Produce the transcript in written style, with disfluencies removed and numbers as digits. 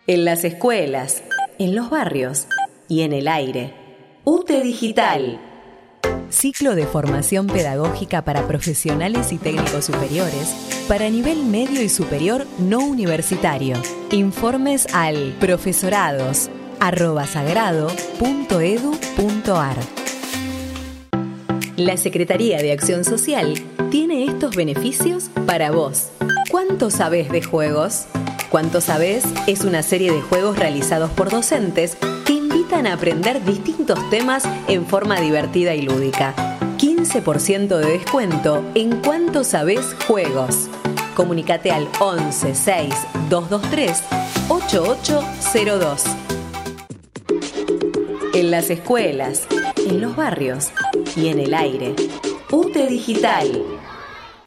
En las escuelas, en los barrios y en el aire. UTE Digital. Ciclo de formación pedagógica para profesionales y técnicos superiores para nivel medio y superior no universitario. Informes al profesorados@sagrado.edu.ar. La Secretaría de Acción Social tiene estos beneficios para vos. ¿Cuánto sabés de juegos? ¿Cuánto sabés? Es una serie de juegos realizados por docentes que invitan a aprender distintos temas en forma divertida y lúdica. 15% de descuento en Cuánto Sabés Juegos. Comunicate al 11 6 223 8802. En las escuelas, en los barrios y en el aire. UTE Digital.